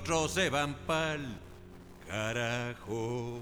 otros se van pa'l carajo.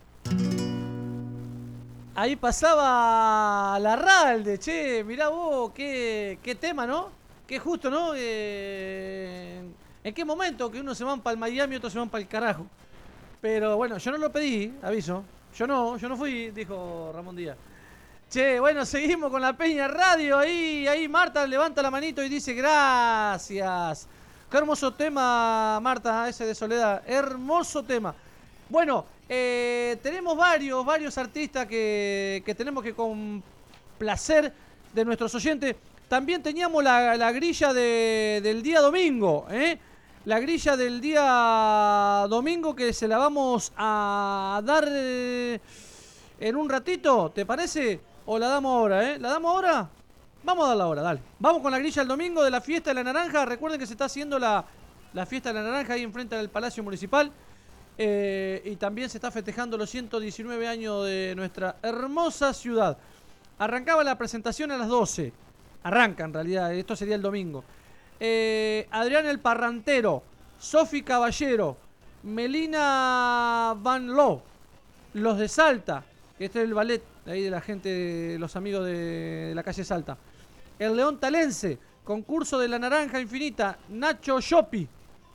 Ahí pasaba Larralde, che, mirá vos, qué tema, ¿no? Qué justo, ¿no? ¿En qué momento que unos se van para el Miami y otros se van para el carajo? Pero bueno, yo no lo pedí, aviso. Yo no fui, dijo Ramón Díaz. Che, bueno, seguimos con la Peña Radio. Ahí Marta levanta la manito y dice gracias. Qué hermoso tema, Marta, ese de Soledad. Hermoso tema. Bueno, tenemos varios artistas que tenemos que complacer de nuestros oyentes. También teníamos la grilla del día domingo, ¿eh? La grilla del día domingo que se la vamos a dar en un ratito, ¿te parece? ¿O la damos ahora, ¿La damos ahora? Vamos a darla ahora, dale. Vamos con la grilla el domingo de la fiesta de la naranja. Recuerden que se está haciendo la fiesta de la naranja ahí enfrente del Palacio Municipal. Y también se está festejando los 119 años de nuestra hermosa ciudad. Arrancaba la presentación a las 12. Arranca en realidad, esto sería el domingo. Adrián el Parrantero, Sofi Caballero, Melina Van Loo, los de Salta, este es el ballet ahí de la gente, de los amigos de la calle Salta. El León Talense, concurso de la naranja infinita, Nacho Sopi,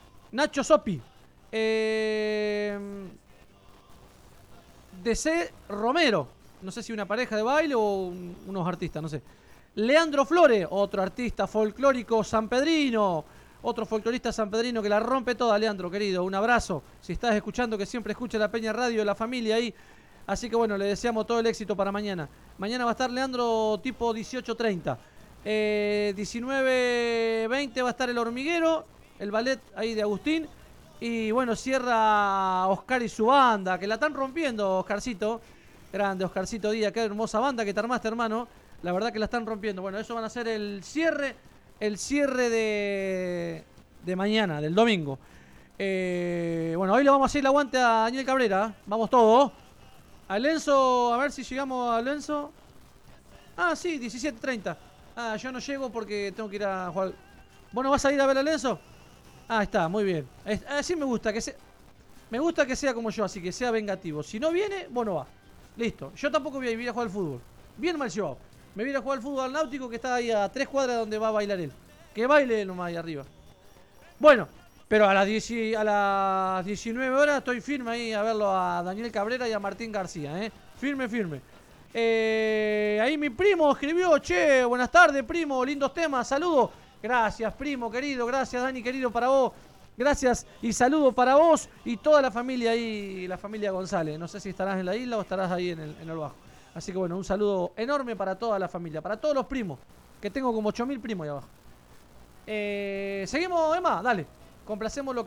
DC Romero, no sé si una pareja de baile o unos artistas, no sé. Leandro Flores, otro artista folclórico sanpedrino, otro folclorista sanpedrino que la rompe toda, Leandro, querido, un abrazo. Si estás escuchando, que siempre escucha la Peña Radio, la familia ahí. Así que bueno, le deseamos todo el éxito para mañana. Mañana va a estar Leandro tipo 18:30. 19:20 va a estar El Hormiguero, el ballet ahí de Agustín. Y bueno, cierra Oscar y su banda, que la están rompiendo, Oscarcito. Grande, Oscarcito Díaz, qué hermosa banda que te armaste, hermano. La verdad que la están rompiendo. Bueno, eso van a ser el cierre de mañana, del domingo. Bueno, hoy le vamos a hacer el aguante a Daniel Cabrera. Vamos todos. A Lenzo, a ver si llegamos a Lenzo. Ah, sí, 17:30. Ah, yo no llego porque tengo que ir a jugar. ¿Vos no vas a ir a ver a Lenzo? Ah, está, muy bien. Así me gusta que sea. Me gusta que sea como yo, así que sea vengativo. Si no viene, vos no vas. Listo. Yo tampoco voy a ir a jugar al fútbol. Bien mal llevado. Me voy a ir a jugar al fútbol al Náutico, que está ahí a 3 cuadras donde va a bailar él. Que baile él nomás ahí arriba. Bueno, pero a las 19 horas estoy firme ahí a verlo a Daniel Cabrera y a Martín García, ¿eh? Firme. Ahí mi primo escribió, che, buenas tardes, primo, lindos temas, saludos. Gracias, primo querido, gracias, Dani querido, para vos. Gracias y saludo para vos y toda la familia ahí, la familia González. No sé si estarás en la isla o estarás ahí en el bajo. Así que bueno, un saludo enorme para toda la familia, para todos los primos, que tengo como 8.000 primos ahí abajo. Seguimos, Emma, dale. Complacemos lo que